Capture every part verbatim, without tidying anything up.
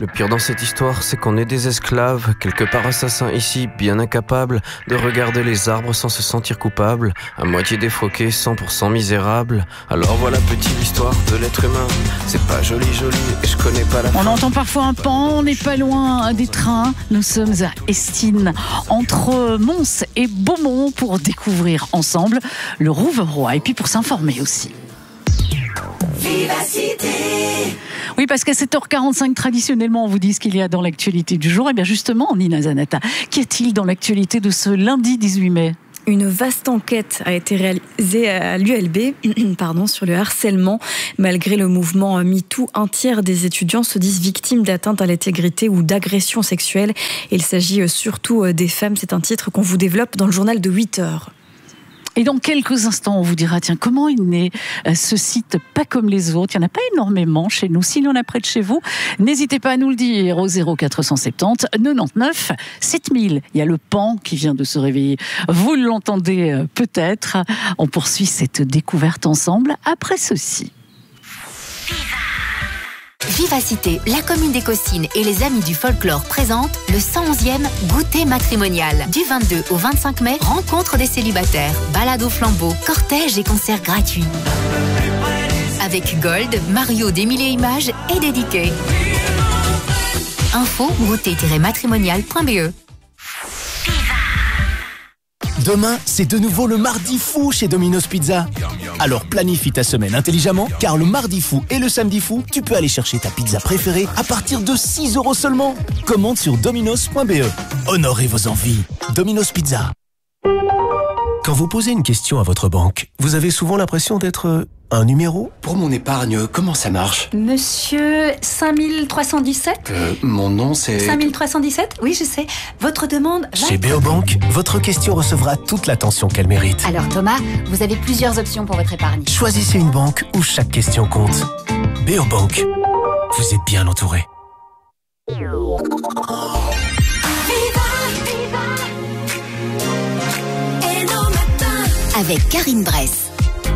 Le pire dans cette histoire, c'est qu'on est des esclaves, quelque part assassins ici, bien incapables de regarder les arbres sans se sentir coupables, à moitié défroqués, cent pour cent misérables. Alors voilà petite histoire de l'être humain, c'est pas joli joli, et je connais pas la fin. On entend parfois un pan, on n'est pas loin des trains. Nous sommes à Estine, entre Mons et Beaumont, pour découvrir ensemble le Rouveroy et puis pour s'informer aussi. Vivacité. Oui, parce qu'à sept heures quarante-cinq, traditionnellement, on vous dit ce qu'il y a dans l'actualité du jour. Et bien justement, Nina Zanata, qu'y a-t-il dans l'actualité de ce lundi dix-huit mai ? Une vaste enquête a été réalisée à l'U L B pardon, sur le harcèlement. Malgré le mouvement MeToo, un tiers des étudiants se disent victimes d'atteinte à l'intégrité ou d'agressions sexuelles. Il s'agit surtout des femmes. C'est un titre qu'on vous développe dans le journal de huit heures. Et dans quelques instants, on vous dira, tiens, comment il naît ce site pas comme les autres ? Il n'y en a pas énormément chez nous. S'il y en a près de chez vous, n'hésitez pas à nous le dire au zéro quatre cent soixante-dix quatre-vingt-neuf sept mille. Il y a le pan qui vient de se réveiller. Vous l'entendez peut-être. On poursuit cette découverte ensemble après ceci. Vivacité, la commune des Caussines et les amis du folklore présentent le cent onzième goûter matrimonial. Du vingt-deux au vingt-cinq mai, rencontre des célibataires, balade au flambeau, cortège et concerts gratuits. Avec Gold, Mario des Mille et Images et Dédiqué. Info goûter tiret matrimonial point b e. Demain, c'est de nouveau le mardi fou chez Domino's Pizza. Alors planifie ta semaine intelligemment, car le mardi fou et le samedi fou, tu peux aller chercher ta pizza préférée à partir de six euros seulement. Commande sur dominos point b e. Honorez vos envies. Domino's Pizza. Quand vous posez une question à votre banque, vous avez souvent l'impression d'être un numéro ? Pour mon épargne, comment ça marche ? Monsieur cinq mille trois cent dix-sept ? Euh, mon nom c'est... cinq mille trois cent dix-sept ? Oui, je sais. Votre demande va... Chez Béobank, votre question recevra toute l'attention qu'elle mérite. Alors Thomas, vous avez plusieurs options pour votre épargne. Choisissez une banque où chaque question compte. Béobank, vous êtes bien entouré. Avec Karine Bress.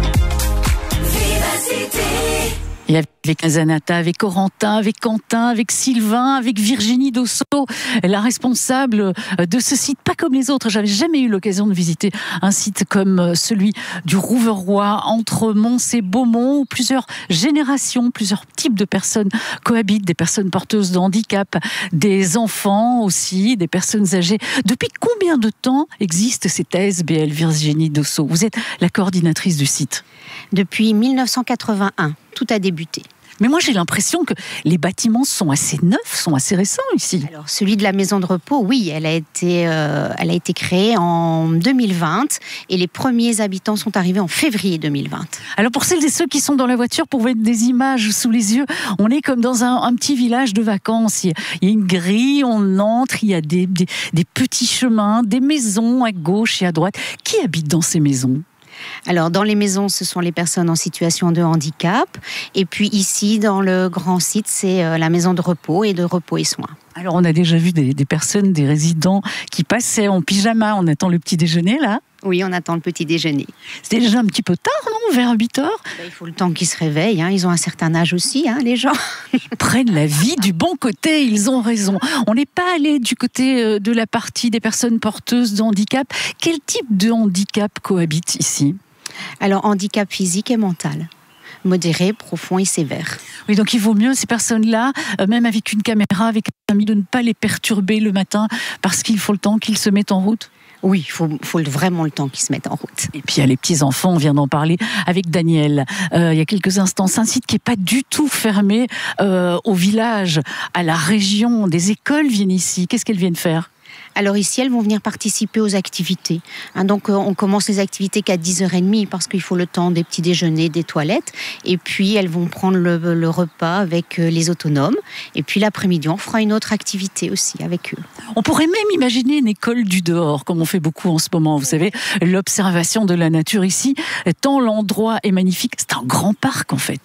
Et avec Zanata, avec Corentin, avec Quentin, avec Sylvain, avec Virginie Dosso, la responsable de ce site, pas comme les autres. J'avais jamais eu l'occasion de visiter un site comme celui du Rouveroy, entre Mons et Beaumont, où plusieurs générations, plusieurs types de personnes cohabitent, des personnes porteuses de handicap, des enfants aussi, des personnes âgées. Depuis combien de temps existe cette A S B L, Virginie Dosso ? Vous êtes la coordinatrice du site. Depuis mille neuf cent quatre-vingt-un, tout a débuté. Mais moi, j'ai l'impression que les bâtiments sont assez neufs, sont assez récents ici. Alors, celui de la maison de repos, oui, elle a été, euh, elle a été créée en deux mille vingt et les premiers habitants sont arrivés en février deux mille vingt. Alors, pour celles et ceux qui sont dans la voiture, pour mettre des images sous les yeux, on est comme dans un, un petit village de vacances. Il y a une grille, on entre, il y a des, des, des petits chemins, des maisons à gauche et à droite. Qui habite dans ces maisons ? Alors, dans les maisons, ce sont les personnes en situation de handicap. Et puis ici, dans le grand site, c'est la maison de repos et de repos et soins. Alors, on a déjà vu des, des personnes, des résidents qui passaient en pyjama. On attend le petit déjeuner, là ? Oui, on attend le petit déjeuner. C'était déjà un petit peu tard, non ? Vers huit heures ? Ben, il faut le temps qu'ils se réveillent. Hein. Ils ont un certain âge aussi, hein, les gens. Ils prennent la vie du bon côté, ils ont raison. On n'est pas allé du côté de la partie des personnes porteuses de handicap. Quel type de handicap cohabite ici ? Alors, handicap physique et mental. Modéré, profond et sévère. Oui, donc il vaut mieux ces personnes-là, euh, même avec une caméra, avec un ami, de ne pas les perturber le matin parce qu'il faut le temps qu'ils se mettent en route. Oui, il faut, faut vraiment le temps qu'ils se mettent en route. Et puis il y a les petits-enfants, on vient d'en parler avec Daniel. Euh, il y a quelques instants, c'est un site qui n'est pas du tout fermé euh, au village, à la région. Des écoles viennent ici. Qu'est-ce qu'elles viennent faire ? Alors ici, elles vont venir participer aux activités. Hein, donc on commence les activités qu'à dix heures trente parce qu'il faut le temps des petits déjeuners, des toilettes. Et puis elles vont prendre le, le repas avec les autonomes. Et puis l'après-midi, on fera une autre activité aussi avec eux. On pourrait même imaginer une école du dehors, comme on fait beaucoup en ce moment. Vous savez, l'observation de la nature ici, tant l'endroit est magnifique. C'est un grand parc en fait.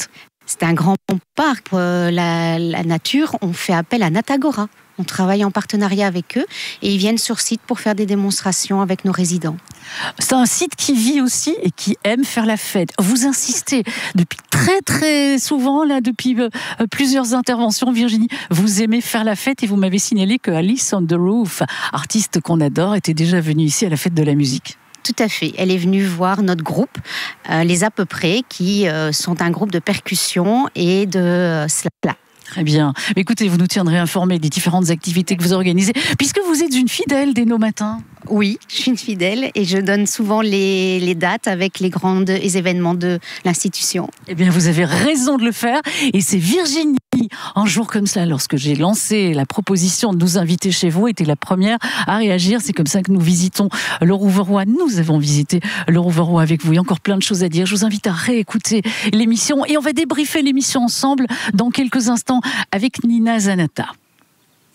C'est un grand parc pour la, la nature. On fait appel à Natagora. On travaille en partenariat avec eux et ils viennent sur site pour faire des démonstrations avec nos résidents. C'est un site qui vit aussi et qui aime faire la fête. Vous insistez depuis très très souvent, là, depuis euh, plusieurs interventions, Virginie, vous aimez faire la fête et vous m'avez signalé que Alice on the Roof, artiste qu'on adore, était déjà venue ici à la fête de la musique. Tout à fait. Elle est venue voir notre groupe, euh, les À peu près, qui euh, sont un groupe de percussion et de euh, slapla. Très bien. Écoutez, vous nous tiendrez informés des différentes activités que vous organisez, puisque vous êtes une fidèle des Nos Matins. Oui, je suis une fidèle et je donne souvent les, les dates avec les grands les événements de l'institution. Eh bien, vous avez raison de le faire. Et c'est Virginie, un jour comme cela, lorsque j'ai lancé la proposition de nous inviter chez vous, était la première à réagir. C'est comme ça que nous visitons le Rouveroy. Nous avons visité le Rouveroy avec vous. Il y a encore plein de choses à dire. Je vous invite à réécouter l'émission et on va débriefer l'émission ensemble dans quelques instants avec Nina Zanata.